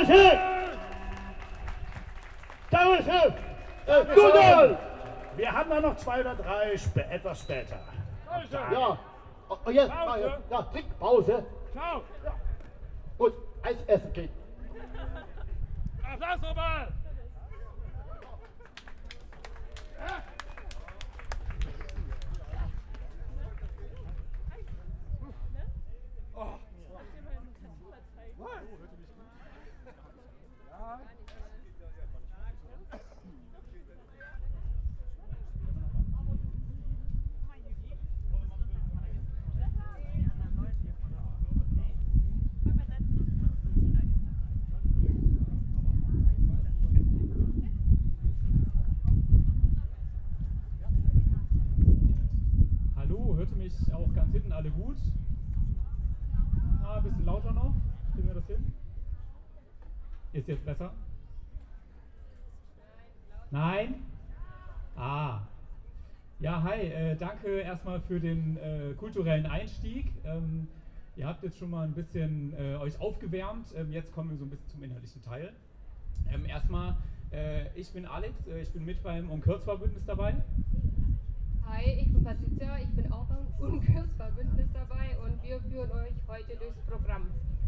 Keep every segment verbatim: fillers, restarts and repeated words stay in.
Dankeschön! Dankeschön! Äh, Gute! Wir haben da noch zwei oder drei spä etwas später. Ja, oh, jetzt, Pause. Ja, Trinkpause. Ciao! Ja. Und Eis essen geht. Applaus nochmal! Auch ganz hinten alle gut. Ah, ein bisschen lauter noch. Kriegen wir das hin? Ist jetzt besser? Nein? Ah. Ja, hi. Äh, danke erstmal für den äh, kulturellen Einstieg. Ähm, ihr habt jetzt schon mal ein bisschen äh, euch aufgewärmt. Ähm, jetzt kommen wir so ein bisschen zum inhaltlichen Teil. Ähm, erstmal, äh, ich bin Alex. Äh, ich bin mit beim Unkürzbar-Bündnis dabei. Hi, ich bin Patricia, ich bin auch beim Unkürzbar-Bündnis dabei und wir führen euch heute durchs Programm.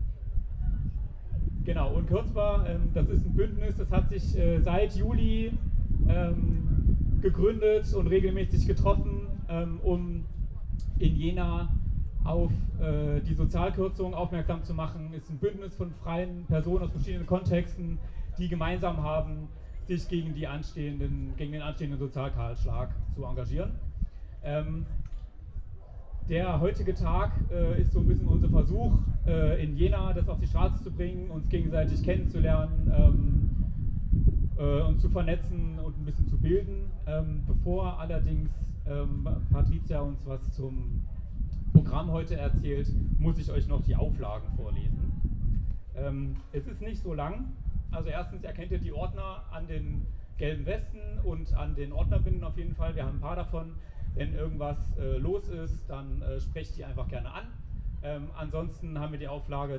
Genau, Unkürzbar, ähm, das ist ein Bündnis, das hat sich äh, seit Juli ähm, gegründet und regelmäßig getroffen, ähm, um in Jena auf äh, die Sozialkürzung aufmerksam zu machen. Es ist ein Bündnis von freien Personen aus verschiedenen Kontexten, die gemeinsam haben, sich gegen, die anstehenden, gegen den anstehenden Sozialkahlschlag zu engagieren. Ähm, der heutige Tag äh, ist so ein bisschen unser Versuch, äh, in Jena das auf die Straße zu bringen, uns gegenseitig kennenzulernen, ähm, äh, uns zu vernetzen und ein bisschen zu bilden. Ähm, bevor allerdings ähm, Patricia uns was zum Programm heute erzählt, muss ich euch noch die Auflagen vorlesen. Ähm, es ist nicht so lang. Also erstens erkennt ihr die Ordner an den gelben Westen und an den Ordnerbinden auf jeden Fall. Wir haben ein paar davon. Wenn irgendwas äh, los ist, dann äh, sprecht die einfach gerne an. Ähm, ansonsten haben wir die Auflage,